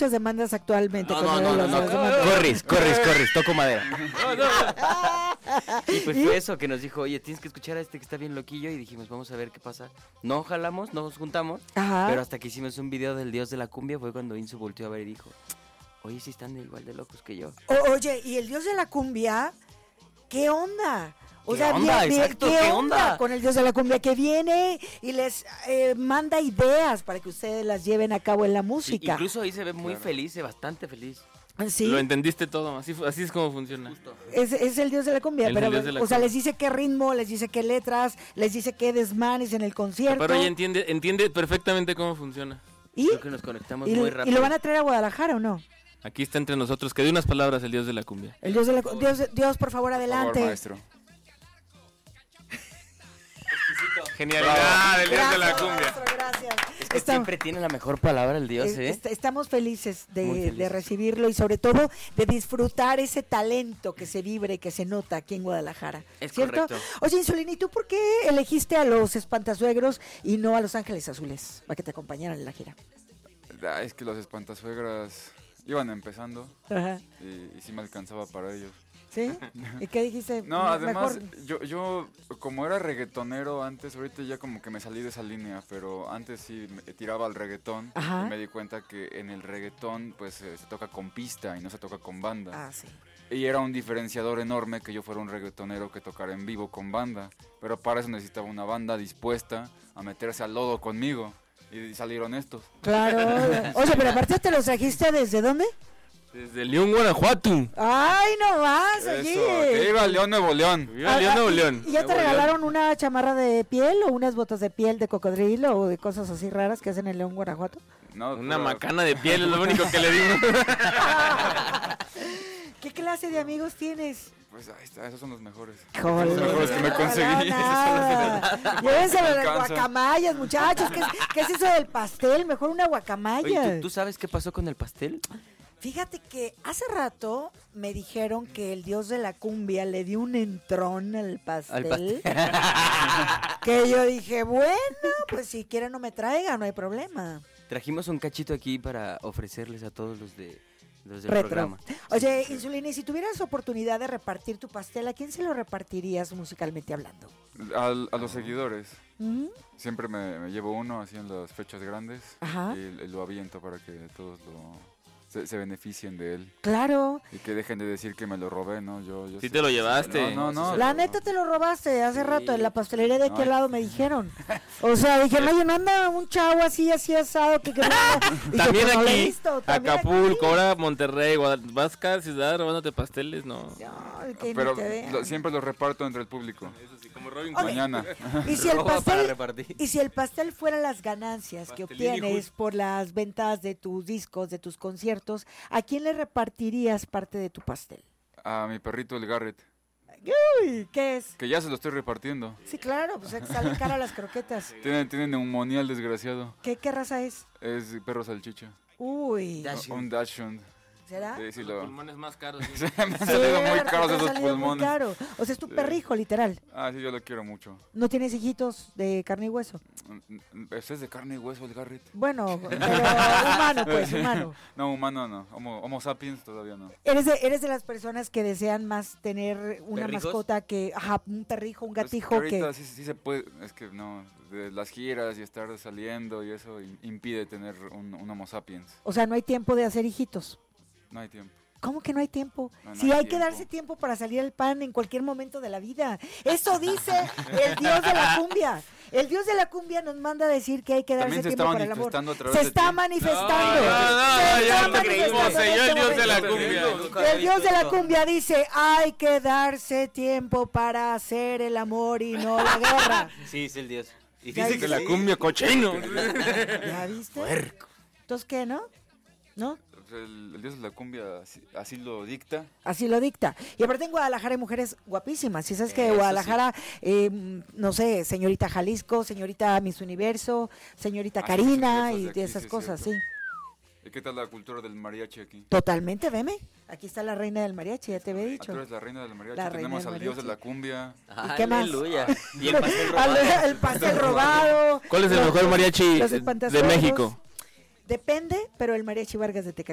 muchas demandas actualmente. No, corres, toco madera. Y pues fue eso que nos dijo, oye, tienes que escuchar a este que está bien loquillo, y dijimos, vamos a ver qué pasa. No jalamos, no nos juntamos, pero hasta que hicimos un video del Dios de la Cumbia fue cuando Insu volteó a ver y dijo, oye, sí están igual de locos que yo. Oye, y el Dios de la Cumbia, ¿qué onda? ¿Qué onda con el Dios de la Cumbia que viene y les manda ideas para que ustedes las lleven a cabo en la música? Incluso ahí se ve muy feliz, bastante feliz. ¿Sí? Lo entendiste todo, así es como funciona. Es el Dios de la Cumbia, pero les dice qué ritmo, les dice qué letras, les dice qué desmanes en el concierto. Pero ella entiende perfectamente cómo funciona. ¿Y? Creo que nos conectamos muy rápido. ¿Y lo van a traer a Guadalajara o no? Aquí está entre nosotros, que dé unas palabras el Dios de la Cumbia. El Dios de la Dios, por favor, adelante. Por favor, maestro. Genialidad del Dios de la Cumbia. Maestro, gracias. Es que siempre tiene la mejor palabra el Dios, Estamos felices de recibirlo y sobre todo de disfrutar ese talento que se vibre, que se nota aquí en Guadalajara. Es ¿cierto? correcto. Oye, Insulín, ¿y tú por qué elegiste a los Espantasuegros y no a los Ángeles Azules para que te acompañaran en la gira? Es que los Espantasuegras iban empezando. Ajá. Y sí me alcanzaba para ellos. ¿Sí? ¿Y qué dijiste? No, además, yo como era reggaetonero antes, ahorita ya como que me salí de esa línea, pero antes sí me tiraba al reggaetón. Ajá. Y me di cuenta que en el reggaetón pues se toca con pista y no se toca con banda. Ah, sí. Y era un diferenciador enorme que yo fuera un reggaetonero que tocara en vivo con banda, pero para eso necesitaba una banda dispuesta a meterse al lodo conmigo, y salieron estos. Claro. Oye, pero aparte te los trajiste ¿desde dónde? Desde León, Guanajuato. ¡Ay, no más! Eso, Allí. que iba León, Nuevo León. Viva León, Nuevo León. ¿Y ya te regalaron una chamarra de piel o unas botas de piel de cocodrilo o de cosas así raras que hacen en León, Guanajuato? No, una macana de piel es lo único que le dimos. ¿Qué clase de amigos tienes? Pues ahí está, esos son los mejores. Joder, Los mejores que me conseguí. Llévenselo de guacamayas, muchachos. ¿Qué es eso del pastel? Mejor una guacamaya. Oye, ¿tú sabes qué pasó con el pastel? Fíjate que hace rato me dijeron que el Dios de la Cumbia le dio un entrón al pastel. Que yo dije, bueno, pues si quieren no me traiga, no hay problema. Trajimos un cachito aquí para ofrecerles a todos los del programa. Oye, Insulini, si tuvieras oportunidad de repartir tu pastel, ¿a quién se lo repartirías musicalmente hablando? A los seguidores. ¿Mm? Siempre me llevo uno así en las fechas grandes. Ajá. Y lo aviento para que todos se beneficien de él. Claro. Y que dejen de decir que me lo robé, ¿no? Yo Sí te lo llevaste. No. La neta te lo robaste hace rato en la pastelería de aquel lado me dijeron. O sea, dijeron, oye, no anda un chavo así asado que También pues, aquí, listo, también Acapulco, aquí. ahora Monterrey, vas cada ciudad robándote pasteles, no. Pero siempre los reparto entre el público. Eso sí, como Robin Okay. Mañana. Y si el pastel fuera las ganancias que obtienes por las ventas de tus discos, de tus conciertos, ¿a quién le repartirías parte de tu pastel? A mi perrito el Garrett. Uy, ¿qué es? Que ya se lo estoy repartiendo. Sí, claro, pues salen cara las croquetas. Tiene neumonía el desgraciado. ¿Qué raza es? Es perro salchicha. Uy, Un Dachshund. ¿será? Sí, Los pulmones más caros. Me han salido muy caros te ha esos salido muy pulmones. caro. O sea, es tu perrijo, literal. Ah, sí, yo lo quiero mucho. ¿No tienes hijitos de carne y hueso? Ese es de carne y hueso el Garrett. Bueno, pero humano, pues, humano. No, humano no. Homo sapiens todavía no. ¿Eres de las personas que desean más tener una ¿Perrijos? mascota que, un perrijo, un Pues gatijo ahorita que... sí se puede. Es que no, de las giras y estar saliendo y eso impide tener un Homo sapiens. O sea, no hay tiempo de hacer hijitos. No hay tiempo. ¿Cómo que no hay tiempo? No Sí, hay hay que tiempo. darse tiempo para salir al pan en cualquier momento de la vida. Eso dice el Dios de la Cumbia. El Dios de la Cumbia nos manda a decir que hay que darse También se tiempo está para el amor. manifestando a través Se de está ti. manifestando. Ya te creímos, señor Dios de la Cumbia. El Dios de la Cumbia dice, hay que darse tiempo para hacer el amor y no la guerra. Sí, es el Dios. Y Ya dice Que viste. la cumbia cochino. ¿Ya viste? Entonces, ¿qué, no? ¿No? El dios de la cumbia así lo dicta. Así lo dicta. Y aparte en Guadalajara hay mujeres guapísimas. Si sabes que Guadalajara, no sé, señorita Jalisco, señorita Miss Universo, señorita Sí, Carina sí, y de aquí, de esas sí, cosas, cierto. sí. ¿Y qué tal la cultura del mariachi aquí? Totalmente, veme. Aquí está la reina del mariachi, ya te había Ah, dicho. tú eres la reina del mariachi. La reina Tenemos del al dios de mariachi. la cumbia. ¿Y qué más? Aleluya. Y el pastel robado. El pastel robado. ¿Cuál es el mejor mariachi los de espantasuegros. México? Depende, pero el mariachi Vargas de Tecate.